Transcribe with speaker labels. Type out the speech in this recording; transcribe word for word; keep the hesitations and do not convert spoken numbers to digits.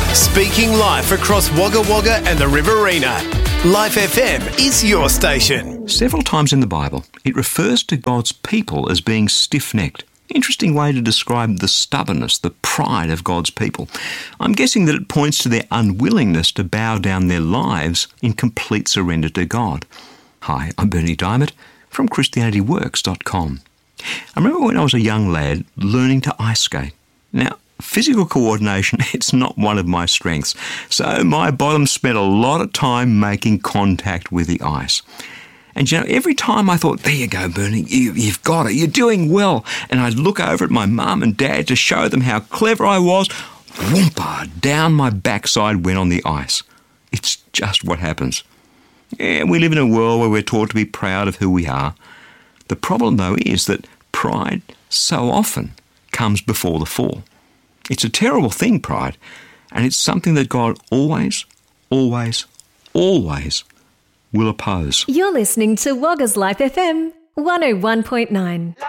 Speaker 1: Speaking life across Wagga Wagga and the Riverina. Life F M is your station.
Speaker 2: Several times in the Bible, it refers to God's people as being stiff-necked. Interesting way to describe the stubbornness, the pride of God's people. I'm guessing that it points to their unwillingness to bow down their lives in complete surrender to God. Hi, I'm Bernie Diamond from Christianity Works dot com. I remember when I was a young lad learning to ice skate. Now, physical coordination, it's not one of my strengths, so my bottom spent a lot of time making contact with the ice. And you know, every time I thought, there you go, Bernie, you, you've got it, you're doing well, and I'd look over at my mum and dad to show them how clever I was, whoompa, down my backside went on the ice. It's just what happens. Yeah, we live in a world where we're taught to be proud of who we are. The problem, though, is that pride so often comes before the fall. It's a terrible thing, pride, and it's something that God always, always, always will oppose.
Speaker 3: You're listening to Wagga's Life F M one oh one point nine.